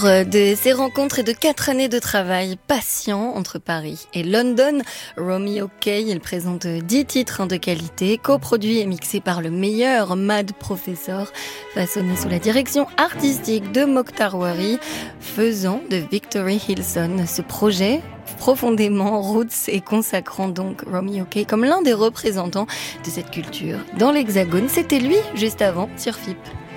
De ces rencontres et de 4 années de travail patient entre Paris et London, Romeo Kay, il présente 10 titres de qualité, coproduits et mixés par le meilleur Mad Professor, façonné sous la direction artistique de Mokhtar Wari, faisant de Victory Hilson ce projet profondément roots et consacrant donc Romeo Kay comme l'un des représentants de cette culture dans l'Hexagone. C'était lui juste avant sur FIP.